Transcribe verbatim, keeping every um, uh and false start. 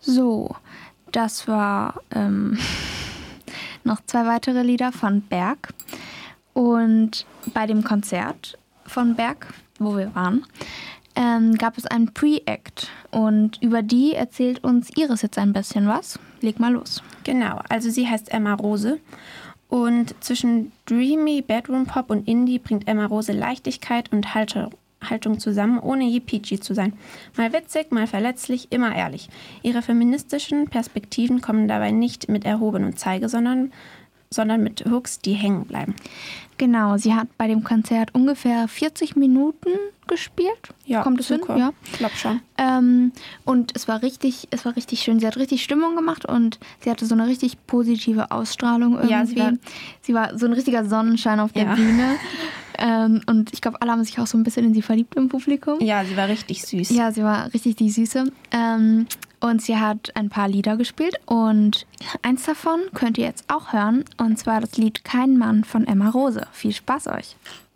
So, das war ähm, noch zwei weitere Lieder von Berg. Und bei dem Konzert von Berg, wo wir waren, ähm, gab es einen Pre-Act. Und über die erzählt uns Iris jetzt ein bisschen was. Leg mal los. Genau, also sie heißt Emma Rose. Und zwischen Dreamy, Bedroom Pop und Indie bringt Emma Rose Leichtigkeit und Haltung. Haltung zusammen, ohne je peachy zu sein. Mal witzig, mal verletzlich, immer ehrlich. Ihre feministischen Perspektiven kommen dabei nicht mit erhobenem Zeige, sondern, sondern mit Hooks, die hängen bleiben. Genau, sie hat bei dem Konzert ungefähr vierzig Minuten gespielt. Ja, kommt es hin? Ja, ich glaube schon. Ähm, und es war richtig, es war richtig schön. Sie hat richtig Stimmung gemacht und sie hatte so eine richtig positive Ausstrahlung irgendwie. Ja, sie war, sie war so ein richtiger Sonnenschein auf der ja. Bühne. Ähm, und ich glaube, alle haben sich auch so ein bisschen in sie verliebt im Publikum. Ja, sie war richtig süß. Ja, sie war richtig die Süße. Ähm, und sie hat ein paar Lieder gespielt und eins davon könnt ihr jetzt auch hören. Und zwar das Lied Kein Mann von Emma Rose. Viel Spaß euch.